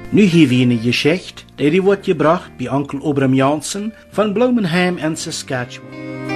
Nu hier wie eine Geschichte, die wordt gebracht bij Onkel Obram Jansen van Bloemenheim in Saskatchewan.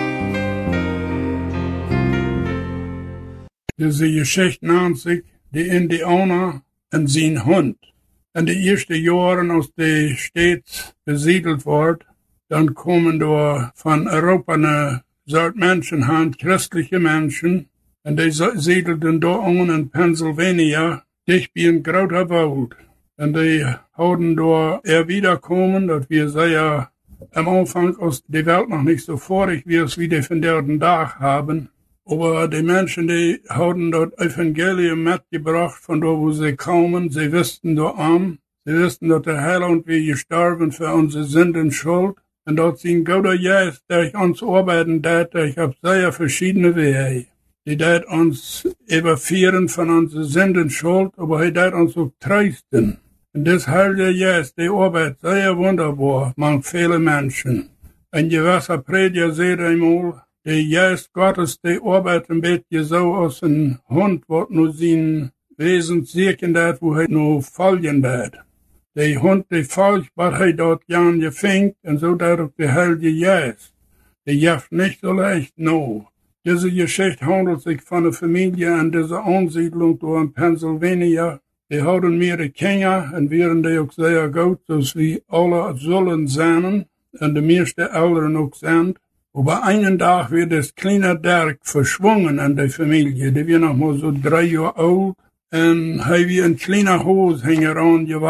Diese Geschichte nennt sich die Indianer und sein Hund. In die ersten Jahren, als die Stadt besiedelt wird, dann kommen da von Europa eine Sorte Menschen hin, christliche Menschen, und die siedelten da an in Pennsylvania, dicht bei ein großer Wald. Und die haben da wiederkommen, dass wir sehr am Anfang, als die Welt noch nicht so vorig wie es wie die von der Tag haben. Aber die Menschen, die haben das Evangelium mitgebracht, von da wo sie kommen. Sie wussten da sie wussten, dass der Heiland wie gestorben für unsere Sünden schuld. Und dort sind Gott Jesus, der ich uns arbeiten dat, ich hab sehr verschiedene Wege. Die dat uns überführen von unsere Sünden schuld, aber er dat uns auch trösten. Und das Heilige Jesus, die arbeitet sehr wunderbar, man viele Menschen. Ein gewisser Prediger sagt einmal, der Jesus Gottes, die arbeitet ein bisschen so als ein Hund, was nur sein Wesen sehen dat, wo er nur folgen dat. Der Hund, die folgt, was er dort gern gefängt, und so dat auch der Heilige Jesus. Der jaft nicht so leicht, no. Diese Geschichte handelt sich von einer Familie an dieser Ansiedlung da in Pennsylvania. Die haben mehrere Kinder und wären die auch sehr gut, dass wir alle sollen sein und die meisten Eltern auch sind. Aber einen Tag wird das kleine Dirk verschwungen in der Familie. Die war noch mal so 3 Jahre alt und er wie ein kleiner Hose hängen